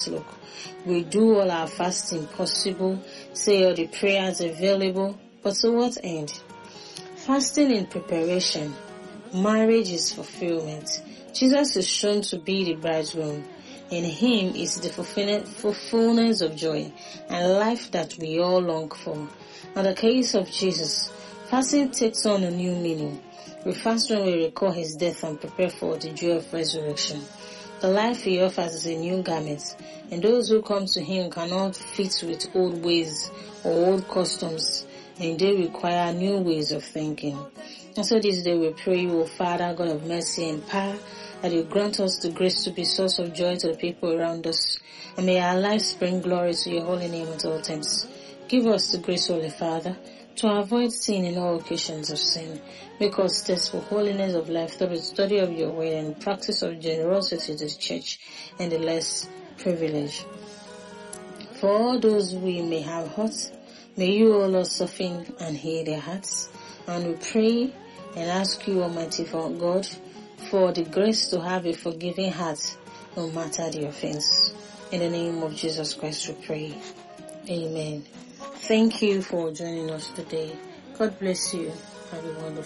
look. We do all our fasting possible, say all the prayers available, but to what end? Fasting in preparation. Marriage is fulfillment. Jesus is shown to be the bridegroom. In him is the fulfillment of joy and life that we all long for. In the case of Jesus, fasting takes on a new meaning. We fast when we recall his death and prepare for the joy of resurrection. The life he offers is a new garment, and those who come to him cannot fit with old ways or old customs, and they require new ways of thinking. And so this day we pray, O Father, God of mercy and power, that you grant us the grace to be source of joy to the people around us, and may our lives bring glory to your holy name at all times. Give us the grace, Holy Father, to avoid sin in all occasions of sin. Make us taste for holiness of life through the study of your word and practice of generosity to the church and the less privileged. For all those we may have hurt, may you, O Lord, soften and heal their hearts. And we pray and ask you, Almighty God, for the grace to have a forgiving heart no matter the offense. In the name of Jesus Christ we pray. Amen. Thank you for joining us today. God bless you. Have a wonderful